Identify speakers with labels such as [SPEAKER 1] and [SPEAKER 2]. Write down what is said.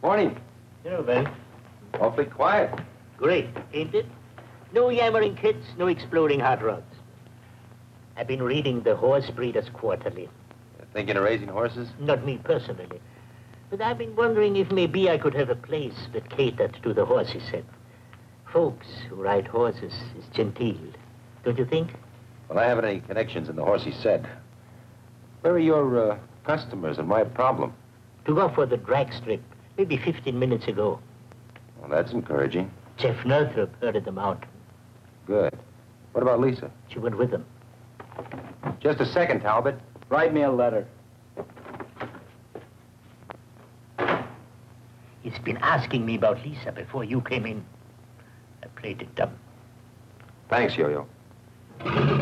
[SPEAKER 1] Morning.
[SPEAKER 2] Hello, Ben.
[SPEAKER 1] Awfully quiet.
[SPEAKER 2] Great, ain't it? No yammering kids, no exploding hot rods. I've been reading the Horse Breeders Quarterly.
[SPEAKER 1] Thinking of raising horses?
[SPEAKER 2] Not me personally. But I've been wondering if maybe I could have a place that catered to the horsey set. Folks who ride horses is genteel, don't you think?
[SPEAKER 1] Well, I haven't any connections in the horsey set. Where are your customers and my problem?
[SPEAKER 2] To go for the drag strip, maybe 15 minutes ago.
[SPEAKER 1] Well, that's encouraging.
[SPEAKER 2] Jeff Northrop herded them out.
[SPEAKER 1] Good. What about Lisa?
[SPEAKER 2] She went with them.
[SPEAKER 1] Just a second, Talbot.
[SPEAKER 3] Write me a letter.
[SPEAKER 2] He's been asking me about Lisa before you came in. I played it dumb.
[SPEAKER 1] Thanks, Yo-Yo.